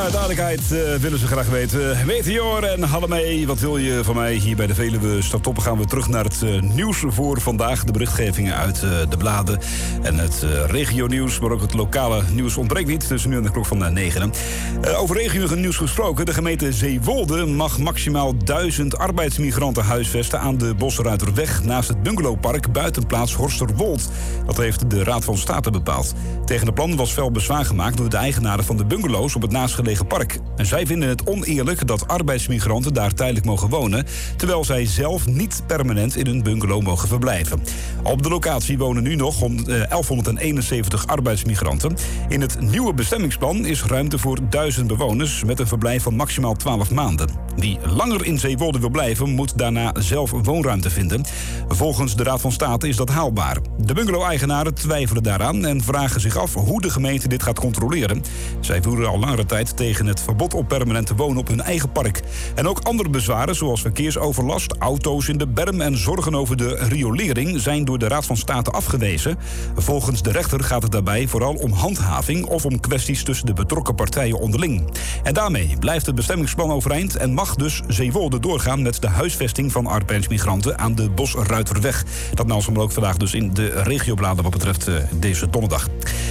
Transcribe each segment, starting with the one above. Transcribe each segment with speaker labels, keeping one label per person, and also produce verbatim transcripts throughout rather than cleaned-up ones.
Speaker 1: uit aardigheid uh, willen ze graag weten. Meteor en Hallemee, wat wil je van mij? Hier bij de Veluwe Starttoppen gaan we terug naar het uh, nieuws voor vandaag. De berichtgevingen uit uh, de bladen en het uh, regionieuws. Maar ook het lokale nieuws ontbreekt niet. Dus nu aan de klok van uh, negen. Uh, over regionieuws gesproken. De gemeente Zeewolde mag maximaal duizend arbeidsmigranten huisvesten aan de Bosruiterweg naast het bungalowpark buitenplaats Horsterwold. Dat heeft de Raad van State bepaald. Tegen het plan was fel bezwaar gemaakt door de eigenaren van de bungalows op het naastgelegen park. En zij vinden het oneerlijk dat arbeidsmigranten daar tijdelijk mogen wonen, terwijl zij zelf niet permanent in een bungalow mogen verblijven. Op de locatie wonen nu nog elfhonderdeenenzeventig arbeidsmigranten. In het nieuwe bestemmingsplan is ruimte voor duizend bewoners met een verblijf van maximaal twaalf maanden. Wie langer in Zeewolde wil blijven, moet daarna zelf woonruimte vinden. Volgens de Raad van State is dat haalbaar. De bungalow-eigenaren twijfelen daaraan en vragen zich af hoe de gemeente dit gaat controleren. Zij voeren al langere tijd tegen het verbod op permanente wonen op hun eigen park. En ook andere bezwaren, zoals verkeersoverlast, auto's in de berm en zorgen over de riolering, zijn door de Raad van State afgewezen. Volgens de rechter gaat het daarbij vooral om handhaving of om kwesties tussen de betrokken partijen onderling. En daarmee blijft het bestemmingsplan overeind en mag dus Zeewolde doorgaan met de huisvesting van arbeidsmigranten aan de Bosruiterweg. Dat meldt ook vandaag dus in de regiobladen wat betreft uh, deze donderdag.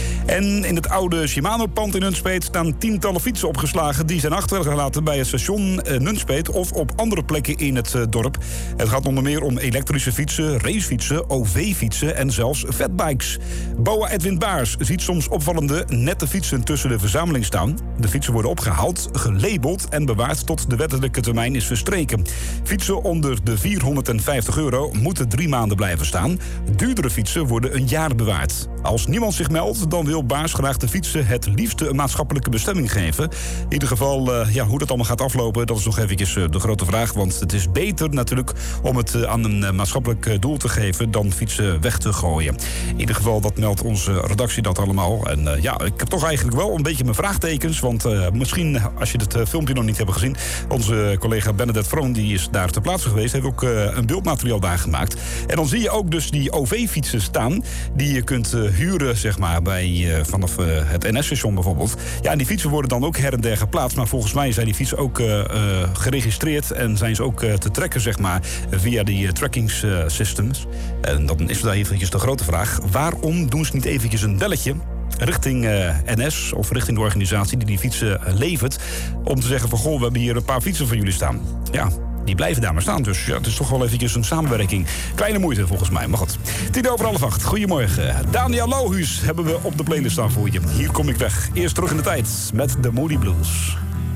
Speaker 1: En in het oude Shimano-pand in Nunspeet staan tientallen fietsen opgeslagen. Die zijn achtergelaten bij het station Nunspeet of op andere plekken in het dorp. Het gaat onder meer om elektrische fietsen, racefietsen, O V-fietsen en zelfs fatbikes. Boa Edwin Baars ziet soms opvallende nette fietsen tussen de verzameling staan. De fietsen worden opgehaald, gelabeld en bewaard tot de wettelijke termijn is verstreken. Fietsen onder de vierhonderdvijftig euro moeten drie maanden blijven staan. Duurdere fietsen worden een jaar bewaard. Als niemand zich meldt, dan wil Baars graag de fietsen het liefste een maatschappelijke bestemming geven. In ieder geval, uh, ja, hoe dat allemaal gaat aflopen, dat is nog eventjes uh, de grote vraag. Want het is beter natuurlijk om het uh, aan een uh, maatschappelijk uh, doel te geven dan fietsen weg te gooien. In ieder geval, dat meldt onze redactie dat allemaal. En uh, ja, ik heb toch eigenlijk wel een beetje mijn vraagtekens. Want uh, misschien, als je het uh, filmpje nog niet hebt gezien, onze collega Bernadette Vroon, die is daar ter plaatse geweest, heeft ook uh, een beeldmateriaal daar gemaakt. En dan zie je ook dus die O V-fietsen staan, die je kunt uh, huren, zeg maar, bij uh, vanaf uh, het N S-station bijvoorbeeld. Ja, en die fietsen worden dan ook her en der geplaatst. Maar volgens mij zijn die fietsen ook uh, uh, geregistreerd en zijn ze ook uh, te trekken, zeg maar, via die uh, tracking uh, systems. En dan is daar eventjes de grote vraag: waarom doen ze niet eventjes een belletje richting uh, N S of richting de organisatie die die fietsen uh, levert, om te zeggen van, goh, we hebben hier een paar fietsen van jullie staan. Ja, die blijven daar maar staan. Dus ja, het is toch wel eventjes een samenwerking. Kleine moeite volgens mij, maar goed. Tien over half acht. Goedemorgen. Daniel Lohuus hebben we op de playlist staan voor je. Hier kom ik weg. Eerst terug in de tijd met de Moody Blues.